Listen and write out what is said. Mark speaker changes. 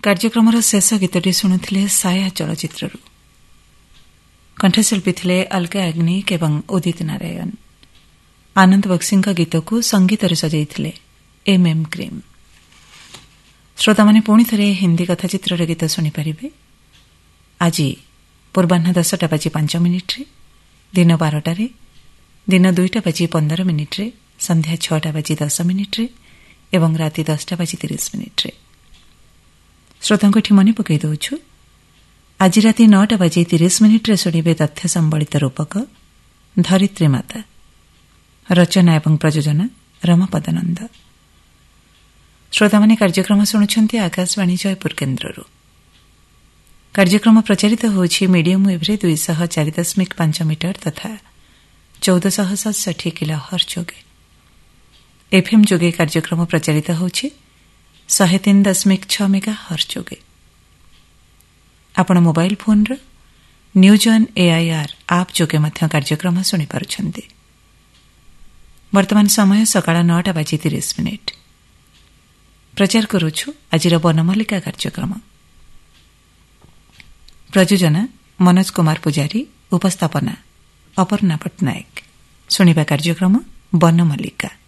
Speaker 1: କାର୍ଯ୍ୟକ୍ରମର ଶେଷ ଗୀତଟି ଶୁଣୁଥିଲେ ସାୟା ଚଳଚ୍ଚିତ୍ରରୁ। କଣ୍ଠଶିଳ୍ପୀ ଥିଲେ ଅଲକା ୟାଗ୍ନିକ୍ ଏବଂ ଉଦିତ ନାରାୟଣ। ଆନନ୍ଦ ବକ୍ସିଙ୍କ ଗୀତକୁ ସଙ୍ଗୀତରେ ସଜାଇଥିଲେ ଏମ୍ କ୍ରିମ୍। ଶ୍ରୋତାମାନେ ପୁଣି ଥରେ ହିନ୍ଦୀ କଥାଚିତ୍ରର ଗୀତ ଶୁଣିପାରିବେ। ଆଜି ପୂର୍ବାହ୍ନ 10:05 ଦିନ 12ଟାରେ, ଦିନ 2:15 ସନ୍ଧ୍ୟା 6:10 ଏବଂ ରାତି 10:30। ଶ୍ରୋତାଙ୍କୁ ଏଠି ମନେ ପକାଇ ଦେଉଛୁ, ଆଜି ରାତି 9:30 ଶୁଣିବେ ତଥ୍ୟ ସମ୍ବଳିତ ରୂପକ ଧରିତ୍ରୀ ମାତା। ରଚନା ଏବଂ ପ୍ରଯୋଜନା ରମାପଦ ନନ୍ଦ। ଶ୍ରୋତାମାନେ କାର୍ଯ୍ୟକ୍ରମ ଶୁଣୁଛନ୍ତି ଆକାଶବାଣୀ ଜୟପୁର କେନ୍ଦ୍ରରୁ। କାର୍ଯ୍ୟକ୍ରମ ପ୍ରଚାରିତ ହେଉଛି ମିଡିୟମ୍ ୱେଭ୍ରେ 204.5 ମିଟର ତଥା 1467 କିଲୋହର୍ଟ୍ଜ ଯୋଗେ। ଏଫ୍ଏମ୍ ଯୋଗେ କାର୍ଯ୍ୟକ୍ରମ ପ୍ରଚାରିତ ହେଉଛି 103.6 ମେଗାହର୍ଟ୍ଜ ଯୋଗେ। ଆପଣ ମୋବାଇଲ ଫୋନ୍ର ନ୍ୟୁଜ୍ ଅନ୍ ଏଆଇଆର୍ ଆପ୍ ଯୋଗେ ମଧ୍ୟ କାର୍ଯ୍ୟକ୍ରମ ଶୁଣିପାରୁଛନ୍ତି। ବର୍ତ୍ତମାନ ସମୟ ସକାଳ 9:30। ପ୍ରଚାର କରୁଛୁ ଆଜିର ବନମଲ୍ଲିକା କାର୍ଯ୍ୟକ୍ରମ। ପ୍ରଯୋଜନା ମନୋଜ କୁମାର ପୂଜାରୀ, ଉପସ୍ଥାପନା ଅପର୍ଣ୍ଣା ପଟ୍ଟନାୟକ। ଶୁଣିବା କାର୍ଯ୍ୟକ୍ରମ ବନମଲ୍ଲିକା।